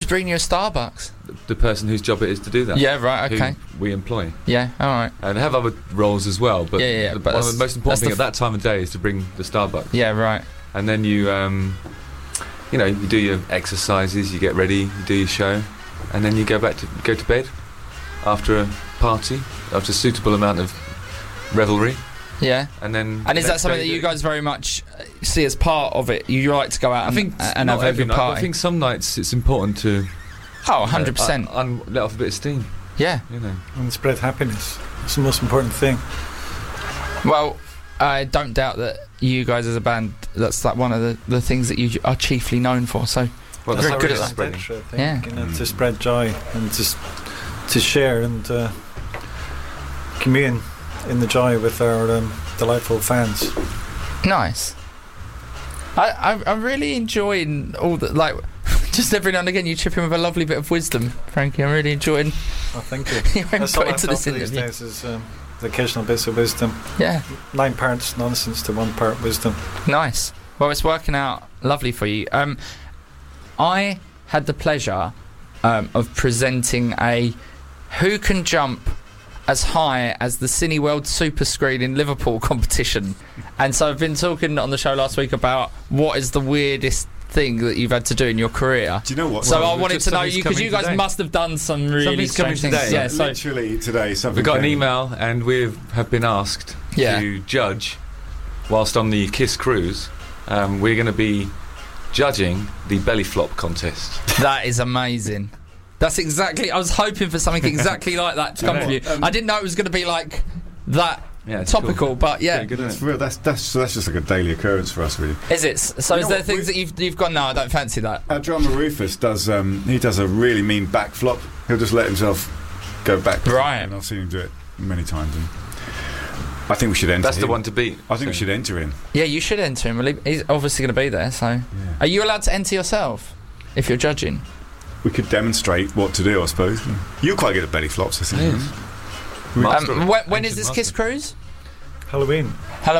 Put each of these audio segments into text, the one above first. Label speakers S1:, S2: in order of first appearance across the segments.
S1: bring you a Starbucks?
S2: The person whose job it is to do that.
S1: Yeah, right, okay.
S2: Who we employ.
S1: Yeah, all right.
S2: And they have other roles as well, but,
S1: but
S2: one of the most important thing at that time of day is to bring the Starbucks.
S1: Yeah, right.
S2: And then you do your exercises, you get ready, you do your show, and then you go to bed after a party, after a suitable amount of revelry.
S1: Yeah.
S2: And
S1: is that something that you guys very much see as part of it? You like to go out and have a good party?
S2: I think some nights it's important to
S1: 100%.
S2: Let off a bit of steam.
S1: Yeah.
S3: And spread happiness. It's the most important thing.
S1: Well, I don't doubt that you guys as a band, that's like one of the things that you are chiefly known for. So very good at that.
S3: To spread joy and to share and commune in the joy with our delightful fans.
S1: Nice. I'm really enjoying all the just every now and again you chip in with a lovely bit of wisdom, Frankie. I'm really enjoying.
S3: Oh, thank you.
S1: That's all into this interview.
S3: These days is the occasional bits of wisdom.
S1: Yeah.
S3: 9 parts nonsense to 1 part wisdom.
S1: Nice. Well, it's working out lovely for you. I had the pleasure of presenting a Who Can Jump as High as the Cineworld Super Screen in Liverpool competition. And so I've been talking on the show last week about what is the weirdest thing that you've had to do in your career.
S4: Do you know what?
S1: So I wanted to know you, because you guys must have done some really strange things.
S2: Today.
S1: Yeah, so
S4: literally today something.
S2: We got an email and we have been asked to judge whilst on the Kiss cruise. We're going to be judging the belly flop contest.
S1: That is amazing. That's exactly. I was hoping for something exactly like that to come from you. I didn't know it was going to be like that topical, cool. But yeah,
S4: good, that's just like a daily occurrence for us, really.
S1: Is it? So is there things that you've gone? No, I don't fancy that.
S4: Our drummer Rufus does. He does a really mean back flop. He'll just let himself go back.
S1: Right.
S4: And I've seen him do it many times. And I think we should enter.
S2: That's
S4: him.
S2: the one to beat.
S4: I think we should enter him.
S1: Yeah, you should enter him. He's obviously going to be there. So, Are you allowed to enter yourself if you're judging?
S4: We could demonstrate what to do, I suppose. You're quite good at belly flops, I think.
S1: When is this Kiss cruise?
S3: Halloween.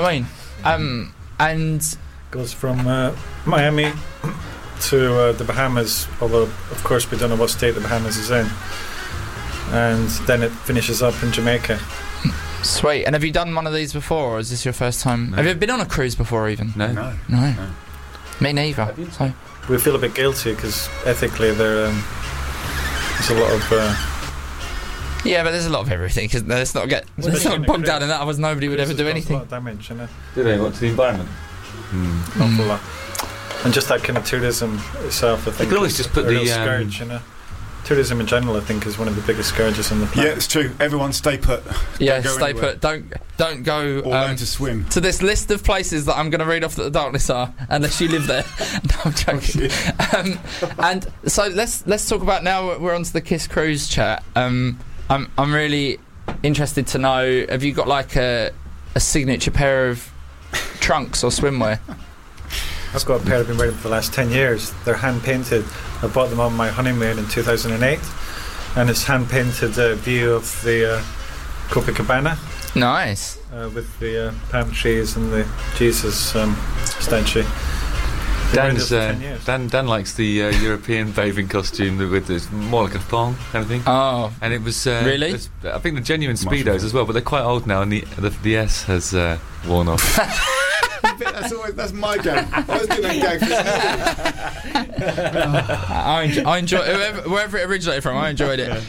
S1: And
S3: goes from Miami to the Bahamas, although of course we don't know what state the Bahamas is in, and then it finishes up in Jamaica.
S1: Sweet. And have you done one of these before, or is this your first time?
S2: No.
S1: Have you ever been on a cruise before even?
S2: No.
S1: Me neither. So
S3: we feel a bit guilty because ethically there's a lot of
S1: yeah, but there's a lot of everything, because let's not bogged down in that, otherwise nobody would ever do anything.
S3: A lot of damage,
S2: Do they? What, to the environment?
S3: Awful lot. And just that kind of tourism itself, I think.
S2: You could always just put the
S3: scourge, Tourism in general, I think, is one of the biggest scourges on the planet.
S4: Yeah, it's true. Everyone stay put.
S1: Yeah, stay put. Don't go.
S4: Or learn to swim.
S1: To this list of places that I'm going to read off that the Darkness are, unless you live there. No, I'm joking. And so let's talk about, now we're on to the Kiss cruise chat. I'm really interested to know, have you got like a signature pair of trunks or swimwear?
S3: I've got a pair I've been wearing for the last 10 years. They're hand painted. I bought them on my honeymoon in 2008, and it's hand painted view of the Copacabana.
S1: Nice.
S3: With the palm trees and the Jesus statue.
S2: Dan likes the European bathing costume with this more like a thong kind of thing.
S1: Oh,
S2: and it was
S1: really?
S2: I think the genuine Speedos as well, but they're quite old now, and the S has worn off.
S4: That's my gag. I was doing that gag for
S1: I enjoy wherever it originated from. I enjoyed it.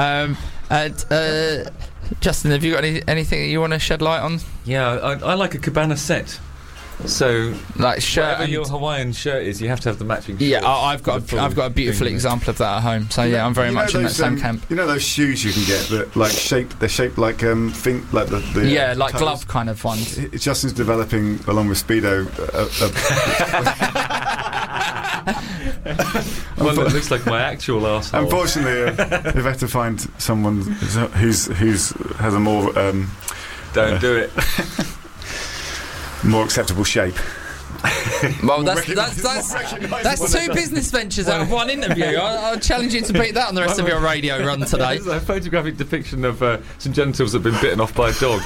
S1: Justin, have you got anything that you want to shed light on?
S2: Yeah, I like a cabana set. So,
S1: like shirt,
S2: whatever your Hawaiian shirt is, you have to have the matching shorts.
S1: Yeah, I've got a beautiful example of that at home. So I'm very much in that same camp.
S4: You know those shoes you can get that they're shaped like like the
S1: like toes. Glove kind of ones.
S4: Justin's developing along with Speedo.
S2: Well, it looks like my actual arsehole.
S4: Unfortunately, we've had to find someone who's has a more
S2: don't do it.
S4: More acceptable shape.
S1: Well, that's two business ventures out of one interview. I'll challenge you to beat that on the rest of your radio run today.
S2: It's a photographic depiction of some genitals that have been bitten off by a dog.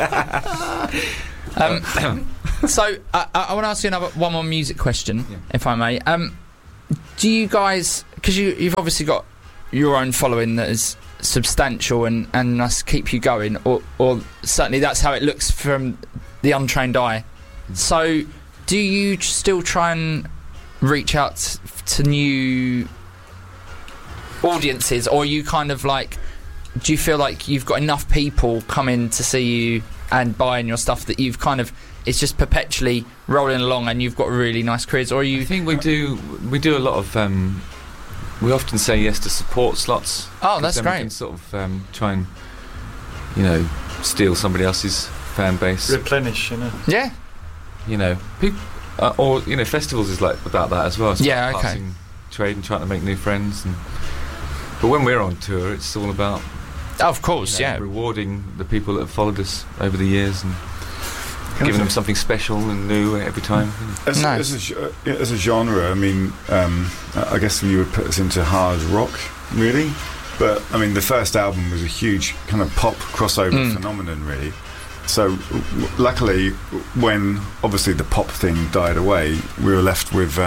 S1: So I want to ask you one more music question, if I may. Do you guys because you've obviously got your own following that is substantial and must keep you going, or certainly that's how it looks from the untrained eye. So do you still try and reach out to new audiences, or you kind of like, do you feel like you've got enough people coming to see you and buying your stuff that you've kind of, it's just perpetually rolling along and you've got really nice careers? Or you...
S2: I think we do a lot of we often say yes to support slots.
S1: Oh, that's great.
S2: We can sort of try and, you know, steal somebody else's fan base.
S3: Replenish, you know.
S1: Yeah.
S2: You know, people, or, you know, festivals is like about that as well. It's
S1: Yeah,
S2: like
S1: okay.
S2: passing trade and trying to make new friends. But when we're on tour, it's all about,
S1: Of course,
S2: you know,
S1: yeah.
S2: rewarding the people that have followed us over the years and giving them something special and new every time.
S4: As,
S1: Nice.
S4: as a genre, I mean, I guess you would put us into hard rock, really. But I mean, the first album was a huge kind of pop crossover phenomenon, really. So, luckily, when obviously the pop thing died away, we were left with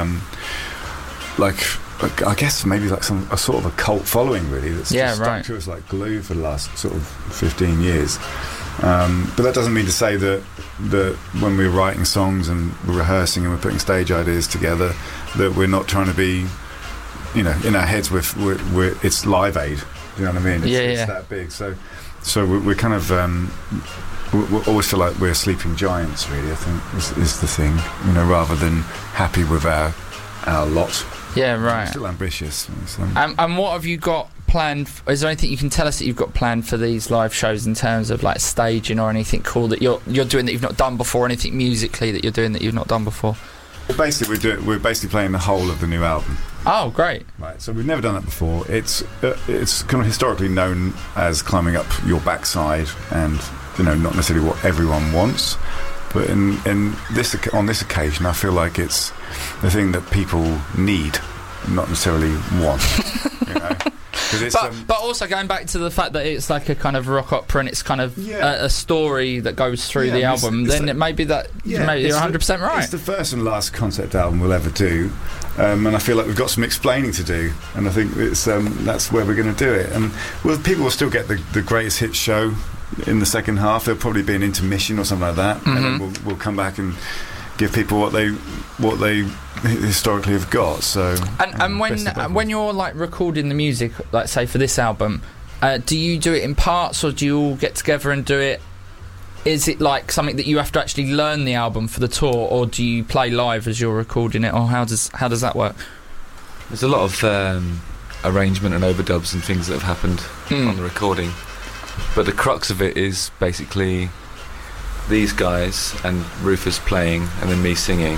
S4: like I guess maybe like a sort of a cult following, really, that's just stuck to us like glue for the last sort of 15 years. But that doesn't mean to say that when we're writing songs and we're rehearsing and we're putting stage ideas together, that we're not trying to be, you know, in our heads we're it's Live Aid. You know what I mean? It's that big. So we're kind of we always feel like we're sleeping giants. Really, I think is the thing. You know, rather than happy with our lot.
S1: Yeah, right.
S4: We're still ambitious. So.
S1: And what have you got planned? Is there anything you can tell us that you've got planned for these live shows in terms of like staging or anything cool that you're doing that you've not done before? Anything musically that you're doing that you've not done before?
S4: Well, basically, we're basically playing the whole of the new album.
S1: Oh, great!
S4: Right, so we've never done that before. It's kind of historically known as climbing up your backside, and you know, not necessarily what everyone wants. But on this occasion, I feel like it's the thing that people need, not necessarily want. You know?
S1: But also going back to the fact that it's like a kind of rock opera and it's kind of a story that goes through the album, then it may be that maybe you're 100% right.
S4: It's the first and last concept album we'll ever do, and I feel like we've got some explaining to do, and I think it's that's where we're going to do it. And people will still get the greatest hits show in the second half. There'll probably be an intermission or something like that, and then we'll come back and give people what they historically have got. So
S1: and when you're like recording the music, like say for this album, do you do it in parts or do you all get together and do it? Is it like something that you have to actually learn the album for the tour, or do you play live as you're recording it, or how does that work?
S2: There's a lot of arrangement and overdubs and things that have happened on the recording, but the crux of it is basically these guys and Rufus playing and then me singing.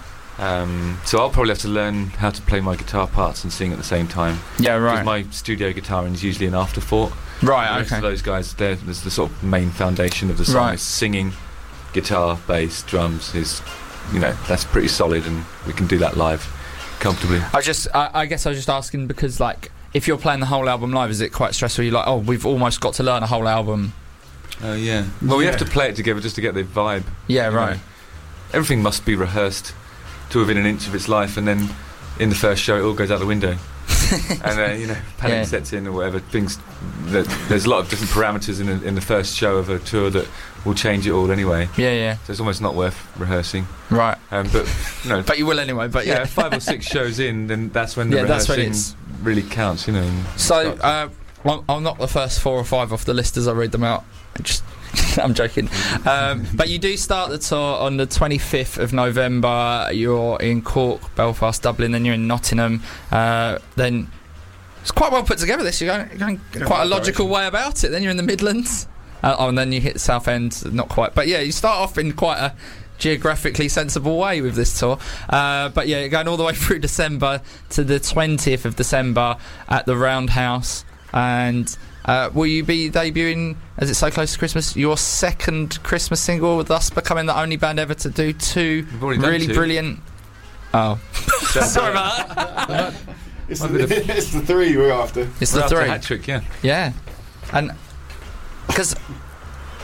S2: So I'll probably have to learn how to play my guitar parts and sing at the same time.
S1: Yeah, right.
S2: Because my studio guitar is usually an afterthought.
S1: Right,
S2: okay. Those guys, there's the sort of main foundation of the song. Is singing, guitar, bass, drums is, you know, that's pretty solid, and we can do that live comfortably. I
S1: guess I was just asking because, like, if you're playing the whole album live, is it quite stressful? You're like, oh, we've almost got to learn a whole album.
S2: Oh, yeah. Well, we have to play it together just to get the vibe.
S1: Yeah, right.
S2: Know. Everything must be rehearsed to within an inch of its life, and then in the first show it all goes out the window. And you know, panic sets in or whatever. There's a lot of different parameters in the first show of a tour that will change it all anyway.
S1: Yeah.
S2: So it's almost not worth rehearsing.
S1: Right.
S2: But you know,
S1: but you will anyway. But
S2: 5 or 6 shows in, then that's when the rehearsing really counts. You know.
S1: So I'll knock the first 4 or 5 off the list as I read them out. I'm joking. But you do start the tour on the 25th of November. You're in Cork, Belfast, Dublin, then you're in Nottingham. Then it's quite well put together this. You're going quite a logical way about it. Then you're in the Midlands. And then you hit Southend, not quite. But yeah, you start off in quite a geographically sensible way with this tour. But yeah, you're going all the way through December to the 20th of December at the Roundhouse. And will you be debuting, as it's so close to Christmas, your second Christmas single, with us becoming the only band ever to do 2 really brilliant... Oh. Sorry about that.
S4: It's the 3 we're after.
S1: It's the 3.
S2: Hat-trick, yeah.
S1: Yeah. And... because...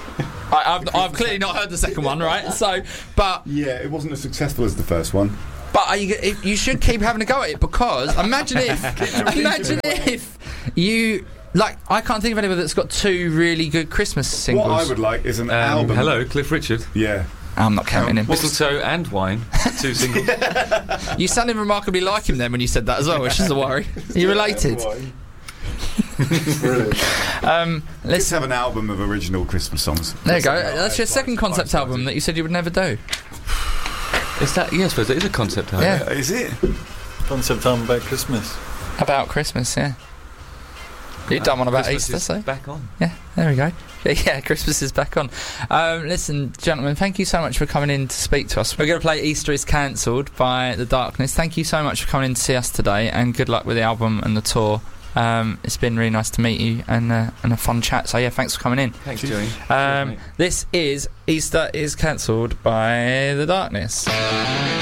S1: I've clearly not heard the second one, right? So, but...
S4: Yeah, it wasn't as successful as the first one.
S1: But you should keep having a go at it, because imagine if you... Like, I can't think of anybody that's got 2 really good Christmas singles.
S4: What I would like is an album.
S2: Hello, Cliff Richard.
S4: Yeah.
S1: I'm not counting him.
S2: Mistletoe and Wine, 2 singles.
S1: You sounded remarkably like him then when you said that as well, which is a worry. Are you related?
S4: Brilliant. Let's have an album of original Christmas songs.
S1: There you go. That's your second concept album that you said you would never do.
S2: Is that? Yes, but it is a concept album.
S1: Yeah.
S4: Is it?
S3: Concept album about Christmas.
S1: About Christmas, yeah. You've done one about
S2: Christmas
S1: Easter,
S2: is
S1: so
S2: back on.
S1: Yeah, there we go. Yeah, Christmas is back on. Listen, gentlemen, thank you so much for coming in to speak to us. We're going to play Easter is Cancelled by The Darkness. Thank you so much for coming in to see us today, and good luck with the album and the tour. It's been really nice to meet you, and a fun chat. So yeah, thanks for coming in.
S2: Thanks, Joey.
S1: This is Easter is Cancelled by The Darkness.